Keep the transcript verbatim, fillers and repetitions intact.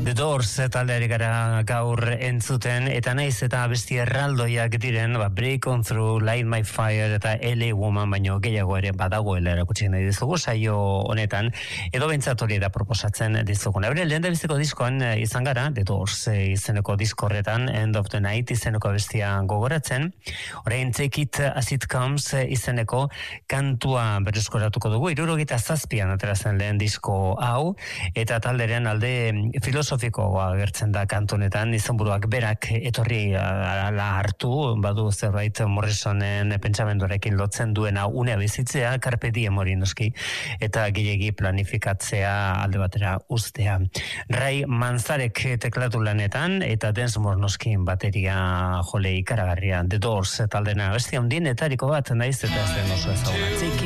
The Doors taldeari gara gaur entzuten, eta naiz eta abesti erraldoiak diren, ba, Break On Through, Light My Fire eta L A Woman, baino gehiago ere badagoela erakutsi nahi dizugu saio honetan, edo bentsat hori da proposatzen dizugun. Ebre, lehen da biziko diskoan izan gara, The Doors izeneko diskorretan, End of the Night izeneko abestia gogoratzen, orain Take It As It Comes izeneko kantua berreskoratuko dugu, hirurogeita zazpian aterazen lehen disko hau, eta talderen alde filosofikoa agertzen da kantonetan, izenburuak berak etorri ala hartu, badu zerbait Morrisonen pentsamenduarekin lotzen duena unea bizitzea, carpe diem hori noski, eta gehiegi planifikatzea alde batera uztea. Ray Manzarek teklatu lanetan, eta Densmore noskin bateria jole ikaragarria, The Doors taldena, bestia undienetariko bat, naiz eta ez den oso ezaguna.